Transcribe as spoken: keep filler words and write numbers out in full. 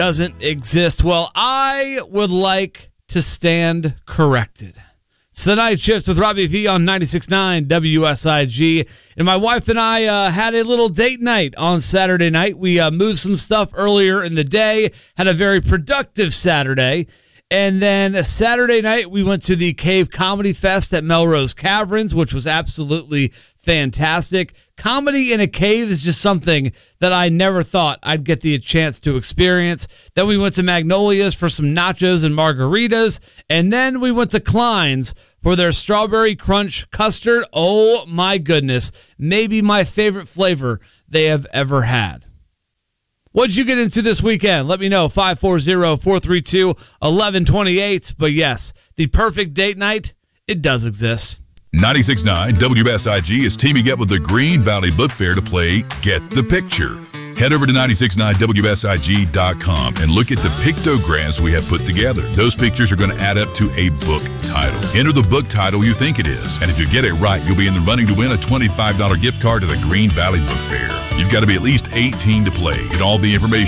doesn't exist. Well, I would like to stand corrected. It's the Night Shift with Robbie V on ninety-six point nine W S I G. And my wife and I uh, had a little date night on Saturday night. We uh, moved some stuff earlier in the day, had a very productive Saturday. And then Saturday night, we went to the Cave Comedy Fest at Melrose Caverns, which was absolutely fantastic. Comedy in a cave is just something that I never thought I'd get the chance to experience. Then we went to Magnolia's for some nachos and margaritas. And then we went to Klein's for their strawberry crunch custard. Oh my goodness. Maybe my favorite flavor they have ever had. What'd you get into this weekend? Let me know. five four zero, four three two, one one two eight. But yes, the perfect date night, it does exist. ninety-six point nine W S I G is teaming up with the Green Valley Book Fair to play Get the Picture. Head over to ninety-six point nine W S I G dot com and look at the pictograms we have put together. Those pictures are going to add up to a book title. Enter the book title you think it is, and if you get it right, you'll be in the running to win a twenty-five dollars gift card to the Green Valley Book Fair. You've got to be at least eighteen to play, and all the information